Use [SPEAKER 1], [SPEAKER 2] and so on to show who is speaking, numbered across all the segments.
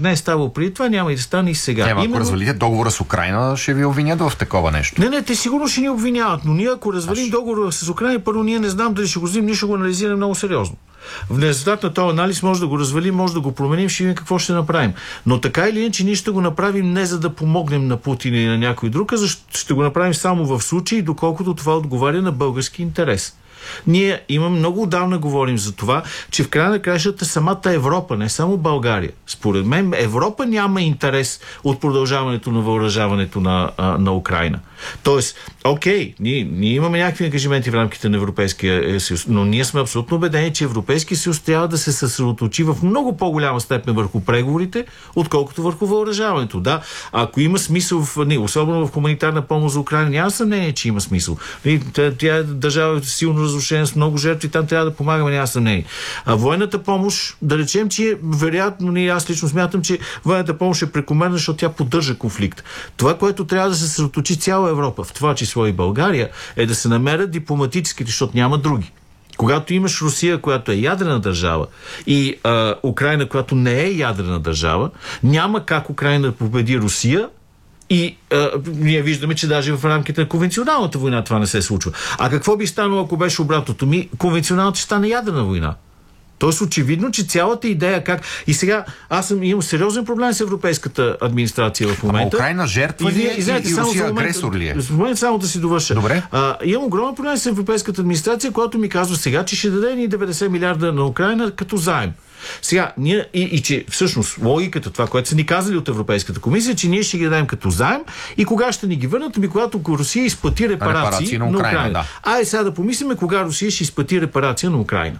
[SPEAKER 1] не е ставало преди това, няма и да стане и сега.
[SPEAKER 2] Ако развалите договора с Украйна, ще ви обвинят в такова нещо.
[SPEAKER 1] Не, те сигурно ще ни обвиняват, но ние ако развалим договора с Украйна, първо ние не знам дали ще го вземем, ние ще го анализираме много сериозно. В резултат на този анализ може да го развалим, може да го променим, ще видим какво ще направим. Но така или иначе ние ще го направим не за да помогнем на Путин или на някой друг, а ще го направим само в случай, доколкото това отговаря на български интерес. Ние много отдавна говорим за това, че в края на краищата самата Европа, не само България, според мен Европа няма интерес от продължаването на въоръжаването на Украйна. Тоест, окей, ние имаме някакви ангажименти в рамките на Европейския съюз, но ние сме абсолютно убедени, че Европейския съюз трябва да се съсредоточи в много по-голяма степен върху преговорите, отколкото върху въоръжаването. Да, ако има смисъл, особено в хуманитарна помощ за Украйна, няма съмнение, че има смисъл. Тя е държава силно разрушена с много жертви, там трябва да помагаме, няма съмнение. А военната помощ, да речем, че вероятно, аз лично смятам, че военната помощ е прекомерна, защото тя поддържа конфликт. Това, което трябва да се съсредоточи цяла Европа, в това число и България, е да се намерят дипломатическите, защото няма други. Когато имаш Русия, която е ядрена държава, и Украйна, която не е ядрена държава, няма как Украйна да победи Русия. И ние виждаме, че даже в рамките на конвенционалната война това не се случва. А какво би станало, ако беше обратното? Конвенционалната ще стане ядрена война. Тоест очевидно, че цялата идея как... И сега имам сериозен проблем с европейската администрация в момента.
[SPEAKER 2] Украйна жертва ли е и Русия агресор ли е?
[SPEAKER 1] В момента само да си довърша.
[SPEAKER 2] Добре.
[SPEAKER 1] Имам огромен проблем с европейската администрация, която ми казва сега, че ще даде ни 90 милиарда на Украйна като заем. Сега, и че всъщност логиката, това, което са ни казали от Европейската комисия, че ние ще ги дадем като заем и кога ще ни ги върнат, когато Русия изплати репарации на Украйна. Да. Сега да помислиме кога Русия ще изплати репарация на Украйна.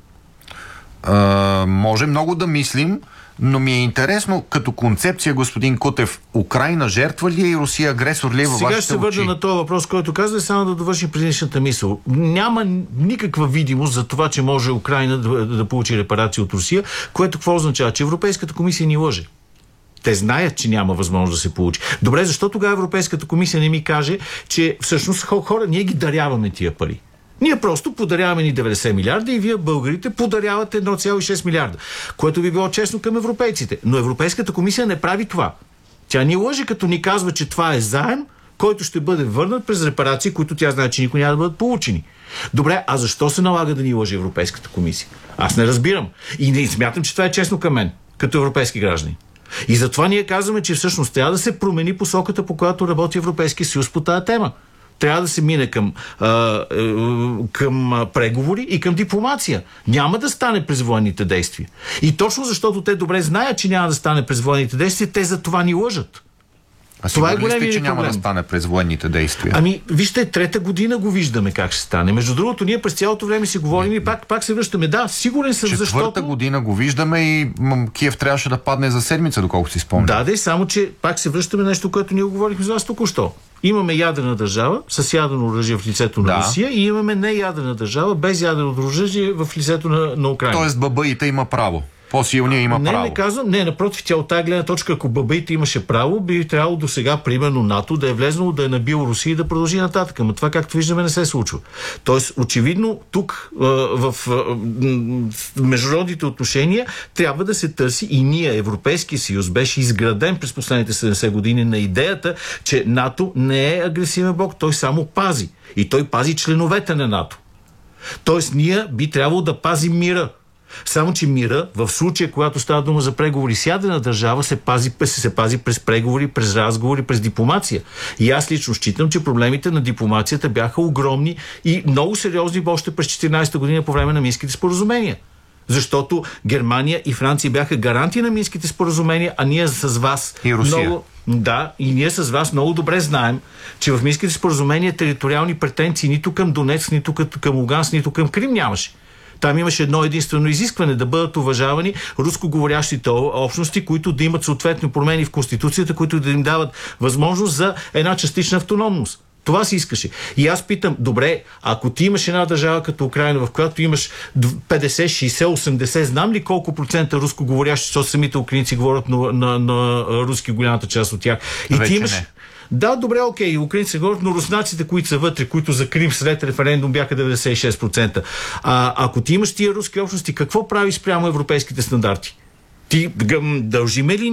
[SPEAKER 2] Може много да мислим, но ми е интересно, като концепция, господин Кутев, Украйна жертва ли е и Русия агресор ли е във вашите очи?
[SPEAKER 1] Сега ще се върна на този въпрос, който каза, само да довършим предишната мисъл. Няма никаква видимост за това, че може Украйна да получи репарации от Русия, което какво означава? Че Европейската комисия ни лъже. Те знаят, че няма възможност да се получи. Добре, защо тогава Европейската комисия не ми каже, че всъщност хора, ние ги даряваме тия пари? Ние просто подаряваме ни 90 милиарда и вие, българите, подарявате 1,6 милиарда, което би било честно към европейците. Но Европейската комисия не прави това. Тя ни лъже, като ни казва, че това е заем, който ще бъде върнат през репарации, които тя знае, че никой няма да бъдат получени. Добре, а защо се налага да ни лъже Европейската комисия? Аз не разбирам. И не смятам, че това е честно към мен, като европейски граждани. И затова ние казваме, че всъщност трябва да се промени посоката, по която работи Европейския съюз по тая тема. Трябва да се мине към преговори и към дипломация. Няма да стане през военните действия. И точно защото те добре знаят, че няма да стане през военните действия, те за това ни лъжат.
[SPEAKER 2] А това е големият че няма да стане през военните действия?
[SPEAKER 1] Вижте, трета година го виждаме как ще стане. Между другото, ние през цялото време си говорим и пак се връщаме. Да, сигурен съм, защото...
[SPEAKER 2] Четвърта година го виждаме и Киев трябваше да падне за седмица, доколко си спомням.
[SPEAKER 1] Да, само че пак се връщаме нещо, което ние говорихме за вас току-що. Имаме ядрена държава с ядрено оръжие в лицето на Русия и имаме неядрена държава без ядрено оръжие в лицето на Украйна.
[SPEAKER 2] Тоест бабаите има право. По-силния има право.
[SPEAKER 1] Не казвам, напротив, тя от тази гледна точка, ако бабаите имаше право, би трябвало до сега, примерно НАТО, да е влезнало, да е набил Русия и да продължи нататък. Но това, както виждаме, не се случва. Тоест, очевидно, тук в международните отношения трябва да се търси и ние, Европейския съюз, беше изграден през последните 70 години на идеята, че НАТО не е агресивен блок, той само пази. И той пази членовете на НАТО. Тоест, ние би трябвало да пазим мира. Само че мира, в случая, когато става дума за преговори с ядрена държава, се пази през преговори, през разговори, през дипломация. И аз лично считам, че проблемите на дипломацията бяха огромни и много сериозни още през 14-та година по време на Минските споразумения. Защото Германия и Франция бяха гаранти на Минските споразумения, а ние с вас...
[SPEAKER 2] И Русия.
[SPEAKER 1] И ние с вас много добре знаем, че в Минските споразумения териториални претенции нито към Донецк, нито към Луганск, нито към Крим нямаше. Там имаше едно единствено изискване да бъдат уважавани рускоговорящите общности, които да имат съответно промени в Конституцията, които да им дават възможност за една частична автономност. Това се искаше. И аз питам, добре, ако ти имаш една държава като Украйна, в която имаш 50, 60, 80, знам ли колко процента рускоговорящи, защото самите украинци говорят на руски, голямата част от тях. И ти имаш... Да, добре, окей, украинците говорят, но руснаците, които са вътре, които за Крим след референдум бяха 96%. Ако ти имаш тия руски общности, какво прави спрямо европейските стандарти? Ти дължиме ли